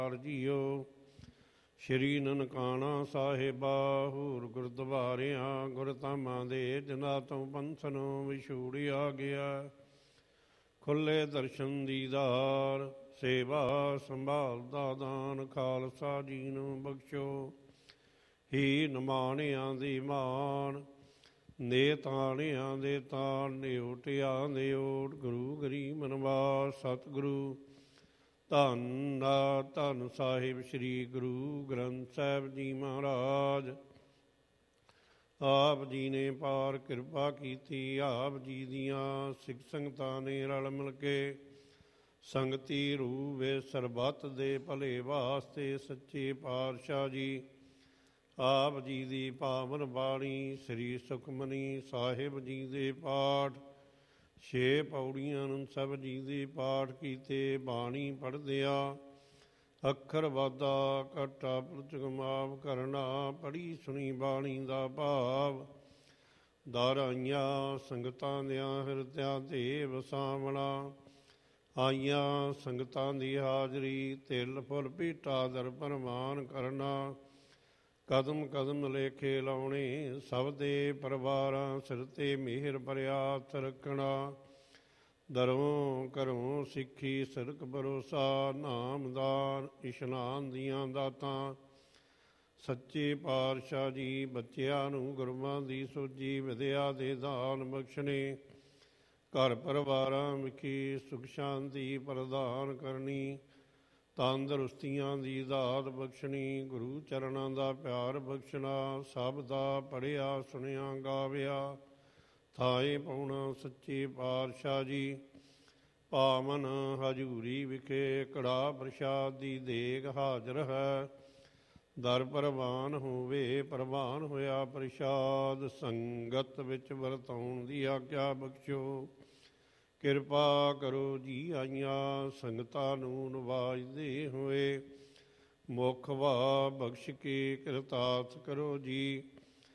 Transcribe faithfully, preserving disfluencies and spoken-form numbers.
JIO ਸ਼੍ਰੀ ਨਨਕਾਣਾ ਸਾਹਿਬਾ ਹੂਰ ਗੁਰਦੁਆਰਿਆਂ ਗੁਰਧਾਮਾਂ ਦੇ ਜਿਨ੍ਹਾਂ ਤੋਂ ਪੰਥਨ ਵਿਛੋੜਿਆ ਗਿਆ। ਖੁੱਲੇ ਦਰਸ਼ਨ ਦੀਦਾਰ ਸੇਵਾ ਸੰਭਾਲ ਦਾ ਦਾਨ ਖਾਲਸਾ ਜੀ ਨੂੰ ਬਖਸ਼ੋ। ਹੀ ਨਿਮਾਣਿਆਂ ਦੀ ਮਾਣ ਨੇ ਤਾਣਿਆਂ ਦੇ ਤਾਣ ਨਿਓਟਿਆਂ ਦੇ ਓਟ ਗੁਰੂ ਗਰੀਬ ਨਿਵਾਸ ਸਤਿਗੁਰੂ ਧੰਨ ਧੰਨ ਸਾਹਿਬ ਸ੍ਰੀ ਗੁਰੂ ਗ੍ਰੰਥ ਸਾਹਿਬ ਜੀ ਮਹਾਰਾਜ। ਆਪ ਜੀ ਨੇ ਪਾਰ ਕਿਰਪਾ ਕੀਤੀ। ਆਪ ਜੀ ਦੀਆਂ ਸਿੱਖ ਸੰਗਤਾਂ ਨੇ ਰਲ ਮਿਲ ਕੇ ਸੰਗਤੀ ਰੂਵੇ ਸਰਬੱਤ ਦੇ ਭਲੇ ਵਾਸਤੇ ਸੱਚੇ ਪਾਤਸ਼ਾਹ ਜੀ ਆਪ ਜੀ ਦੀ ਪਾਵਨ ਬਾਣੀ ਸ੍ਰੀ ਸੁਖਮਨੀ ਸਾਹਿਬ ਜੀ ਦੇ ਪਾਠ ਛੇ ਪੌੜੀਆਂ ਨੂੰ ਸਭ ਜੀ ਦੇ ਪਾਠ ਕੀਤੇ। ਬਾਣੀ ਪੜ੍ਹਦਿਆਂ ਅੱਖਰ ਵਾਧਾ ਘਾਟਾ ਪੁਰਚਕ ਮਾਫ ਕਰਨਾ। ਪੜ੍ਹੀ ਸੁਣੀ ਬਾਣੀ ਦਾ ਭਾਵ ਦਰ ਆਈਆਂ ਸੰਗਤਾਂ ਦਿਆਂ ਹਿਰਦਿਆਂ ਤੇ ਵਸਾਵਣਾ। ਆਈਆਂ ਸੰਗਤਾਂ ਦੀ ਹਾਜ਼ਰੀ ਤਿਲ ਫੁੱਲ ਭੇਟਾ ਦਰ ਪ੍ਰਵਾਨ ਕਰਨਾ। ਕਦਮ ਕਦਮ ਲੇਖੇ ਲਾਉਣੇ ਸਭ ਦੇ ਪਰਿਵਾਰਾਂ ਸਿਰ ਤੇ ਮਿਹਰ ਭਰਿਆ ਹੱਥ ਰੱਖਣਾ। ਦਰੋਂ ਘਰੋਂ ਸਿੱਖੀ ਸਿਰਕ ਭਰੋਸਾ ਨਾਮਦਾਨ ਇਸ਼ਨਾਨ ਦੀਆਂ ਦਾਤਾਂ। ਸੱਚੇ ਪਾਤਸ਼ਾਹ ਜੀ ਬੱਚਿਆਂ ਨੂੰ ਗੁਰੂਆਂ ਦੀ ਸੋਝੀ ਵਿਦਿਆ ਦੇ ਦਾਨ ਬਖਸ਼ਣੇ। ਘਰ ਪਰਿਵਾਰਾਂ ਵਿਖੇ ਸੁਖ ਸ਼ਾਂਤੀ ਪ੍ਰਦਾਨ ਕਰਨੀ। ਤੰਦਰੁਸਤੀਆਂ ਦੀ ਦਾਤ ਬਖਸ਼ਣੀ। ਗੁਰੂ ਚਰਨਾਂ ਦਾ ਪਿਆਰ ਬਖਸ਼ਣਾ। ਸਭ ਦਾ ਪੜ੍ਹਿਆ ਸੁਣਿਆ ਗਾਵਿਆ ਥਾਏ ਪਾਉਣਾ। ਸੱਚੇ ਪਾਤਸ਼ਾਹ ਜੀ ਪਾਵਨ ਹਜ਼ੂਰੀ ਵਿਖੇ ਕੜਾ ਪ੍ਰਸ਼ਾਦ ਦੀ ਦੇਗ ਹਾਜ਼ਰ ਹੈ। ਦਰ ਪ੍ਰਵਾਨ ਹੋਵੇ ਪ੍ਰਵਾਨ ਹੋਇਆ ਪ੍ਰਸ਼ਾਦ ਸੰਗਤ ਵਿੱਚ ਵਰਤਾਉਣ ਦੀ ਆਗਿਆ ਬਖਸ਼ੋ। ਕਿਰਪਾ ਕਰੋ ਜੀ ਆਈਆਂ ਸੰਗਤਾਂ ਨੂੰ ਨਵਾਜਦੇ ਹੋਏ ਮੁਖ ਵਾ ਬਖਸ਼ ਕੇ ਕਿਰਤਾਰਥ ਕਰੋ ਜੀ।